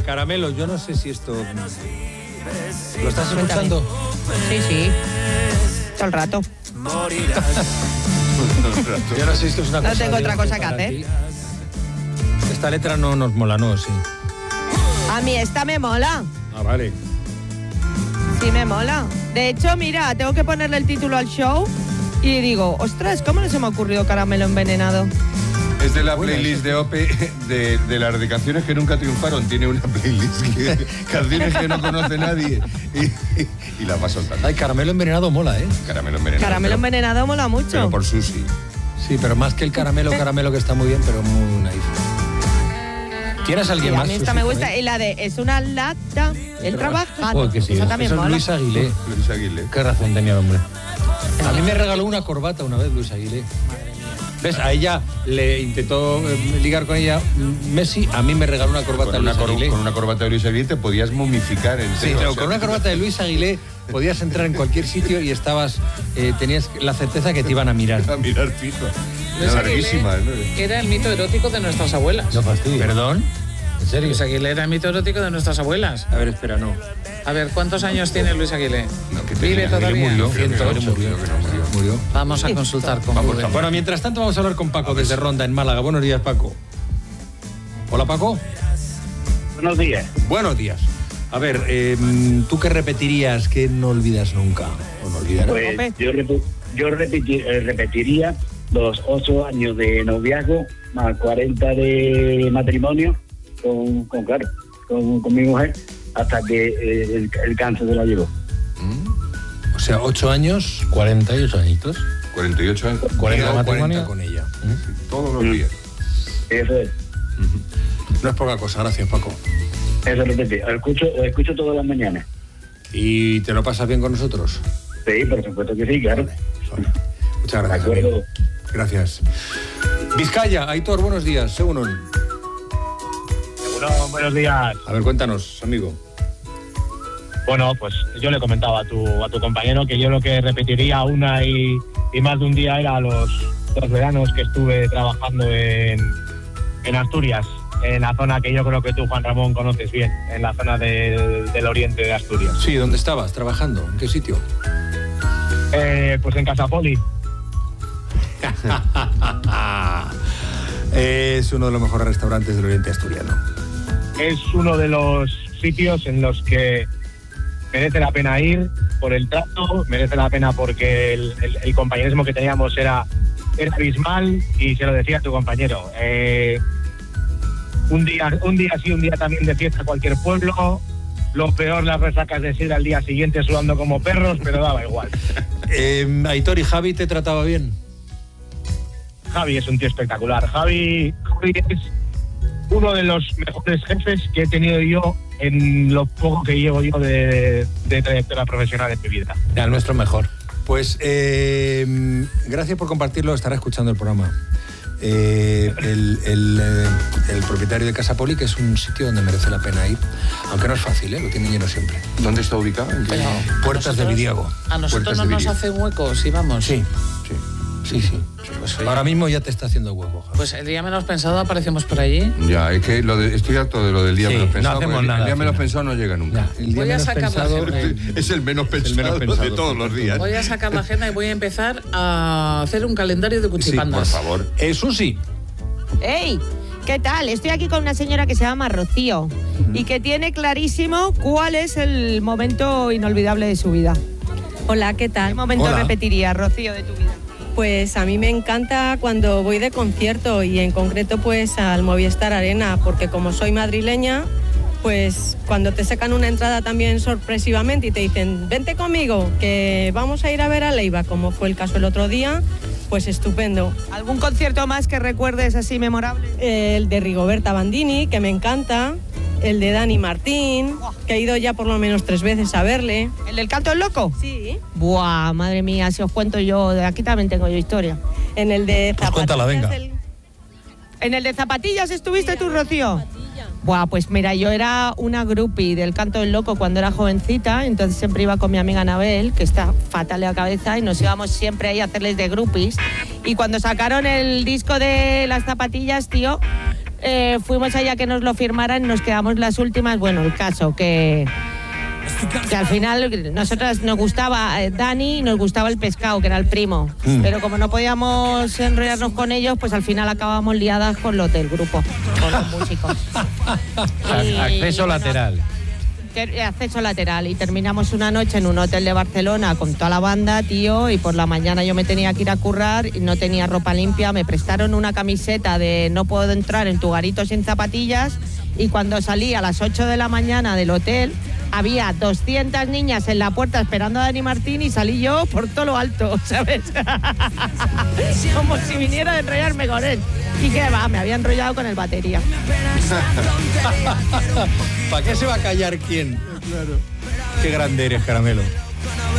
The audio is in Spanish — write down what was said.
Caramelo, yo no sé si esto... ¿Lo estás escuchando? Sí. Todo el rato. Yo no sé si esto es una cosa... No tengo otra cosa que hacer. Ti. Esta letra no nos mola, ¿no? Sí. A mí esta me mola. Ah, vale. Sí, me mola. De hecho, mira, tengo que ponerle el título al show y digo, ostras, ¿cómo no se me ha ocurrido Caramelo Envenenado? Es de la playlist de OPE de las de canciones que nunca triunfaron. Tiene una playlist canciones que no conoce nadie y la va soltando. Ay, Caramelo Envenenado mola, ¿eh? Caramelo Envenenado. Caramelo Envenenado mola mucho. Pero por Susi. Sí, pero más que el caramelo que está muy bien, pero muy naif. ¿Tienes alguien Sí, más? a mí esta me gusta. Y la de es una lata, el trabajo. Que sí, esa también eso es mola. Luis Aguilé. Luis Aguilé. Qué razón tenía el hombre. A mí me regaló una corbata una vez Luis Aguilé. ¿Ves? A ella le intentó ligar con ella Messi, a mí me regaló una corbata de Luis Aguilé. Con una corbata de Luis Aguilé te podías momificar entero. Sí, pero con una corbata de Luis Aguilé podías entrar en cualquier sitio y estabas tenías la certeza que te iban a mirar. A mirar fijo. Luis Larguísima, Aguilé era el mito erótico de nuestras abuelas. No fastidio. ¿Perdón? ¿En serio? Luis Aguilé era el mito erótico de nuestras abuelas. A ver, espera, no. A ver, ¿cuántos años tiene Luis Aguilé? No, que ¿Vive todavía? Murió, 108. Murió. Vamos a consultar con Google. Bueno, mientras tanto vamos a hablar con Paco desde Ronda, en Málaga. Buenos días, Paco. Hola, Paco. Buenos días. Buenos días. A ver, ¿tú qué repetirías que no olvidas nunca? ¿O no olvidarás? Pues yo repetiría los 8 años de noviazgo más 40 de matrimonio con mi mujer hasta que el cáncer se la llevó. O sea, 8 años, 48 añitos. 48 años. 40 matrimonio con ella. Todos los días. Eso es. No es poca cosa, gracias, Paco. Eso repetí. Escucho todas las mañanas. ¿Y te lo pasas bien con nosotros? Sí, por supuesto que sí, claro. Vale. Muchas gracias. De acuerdo. Amigo. Gracias. Vizcaya, Aitor, buenos días. Según Buenos días. A ver, cuéntanos, amigo. Bueno, pues yo le comentaba a tu compañero que yo lo que repetiría una y más de un día era los veranos que estuve trabajando en Asturias, en la zona que yo creo que tú, Juan Ramón, conoces bien, en la zona del oriente de Asturias. Sí, ¿dónde estabas trabajando? ¿En qué sitio? Pues en Casapoli. Es uno de los mejores restaurantes del oriente asturiano. Es uno de los sitios en los que merece la pena ir por el trato, merece la pena porque el compañerismo que teníamos era abismal y se lo decía a tu compañero. Un día sí, un día también de fiesta a cualquier pueblo. Lo peor, las resacas de sed al día siguiente sudando como perros, pero daba igual. Aitor, ¿y Javi te trataba bien? Javi es un tío espectacular. Javi es uno de los mejores jefes que he tenido yo en lo poco que llevo yo de trayectoria profesional en mi vida. El nuestro mejor. Pues gracias por compartirlo, estará escuchando el programa. El propietario de Casapoli, que es un sitio donde merece la pena ir, aunque no es fácil, lo tienen lleno siempre. ¿Dónde está ubicado? Puertas de Vidiago. A nosotros no nos hace hueco si vamos. Sí. Pues ahora mismo ya te está haciendo huevo, Javi. Pues el día menos pensado aparecemos por allí. Ya, es que estoy harto de lo del día menos pensado. No hacemos nada. El día menos pensado no llega nunca. El día Voy a menos sacar la pensado, agenda. Es el menos pensado de todos los días. Voy a sacar la agenda y voy a empezar a hacer un calendario de Sí, cuchipandas. por favor. Susi. ¡Ey! ¿Qué tal? Estoy aquí con una señora que se llama Rocío y que tiene clarísimo cuál es el momento inolvidable de su vida. Hola, ¿qué tal? ¿Qué momento repetirías, Rocío, de tu vida? Pues a mí me encanta cuando voy de concierto y en concreto pues al Movistar Arena, porque como soy madrileña, pues cuando te sacan una entrada también sorpresivamente y te dicen, vente conmigo, que vamos a ir a ver a Leiva, como fue el caso el otro día, pues estupendo. ¿Algún concierto más que recuerdes así memorable? El de Rigoberta Bandini, que me encanta, el de Dani Martín, que he ido ya por lo menos 3 veces a verle. ¿El del Canto del Loco? Sí. Buah, madre mía, si os cuento yo, de aquí también tengo yo historia. En el de Zapatillas. Pues cuéntala, venga. ¿En el de Zapatillas estuviste tú, Rocío? Buah, pues mira, yo era una groupie del Canto del Loco cuando era jovencita, entonces siempre iba con mi amiga Anabel, que está fatal de la cabeza, y nos íbamos siempre ahí a hacerles de groupies. Y cuando sacaron el disco de las Zapatillas, tío, fuimos allá que nos lo firmaran y nos quedamos las últimas. Bueno, el caso que al final nosotras nos gustaba Dani y nos gustaba el pescado, que era el primo. Pero como no podíamos enrollarnos con ellos, pues al final acabamos liadas con los del grupo, con los músicos. Acceso lateral. Acceso lateral. Y terminamos una noche en un hotel de Barcelona con toda la banda, tío, y por la mañana yo me tenía que ir a currar y no tenía ropa limpia. Me prestaron una camiseta de no puedo entrar en tu garito sin zapatillas, y cuando salí a las 8 de la mañana del hotel había 200 niñas en la puerta esperando a Dani Martín y salí yo por todo lo alto, ¿sabes? Como si viniera a enrollarme con él. Y qué va, me había enrollado con el batería. ¿Para qué se va a callar quién? Claro. Qué grande eres, Caramelo.